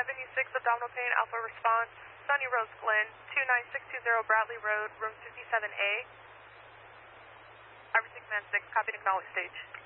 76 abdominal pain, Alpha response, Sunny Rose Glen, 29620 Bradley Road, room 57A. Everything command 6, copy and acknowledge stage.